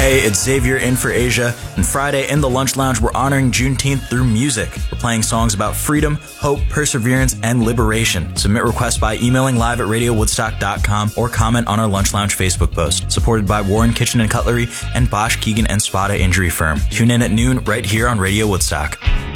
Hey, it's Xavier in for Asia, and Friday in the Lunch Lounge, we're honoring Juneteenth through music. We're playing songs about freedom, hope, perseverance, and liberation. Submit requests by emailing live@radiowoodstock.com or comment on our Lunch Lounge Facebook post. Supported by Warren Kitchen and Cutlery and Bosch, Keegan, and Spada Injury Firm. Tune in at noon right here on Radio Woodstock.